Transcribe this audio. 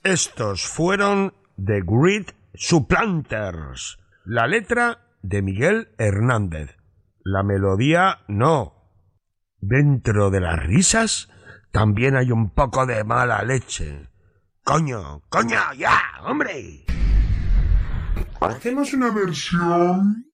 Estos fueron The Great Supplanters. La letra de Miguel Hernández. La melodía no. Dentro de las risas también hay un poco de mala leche. ¡Coño! ¡Coño! ¡Ya! ¡Hombre! Hacemos una versión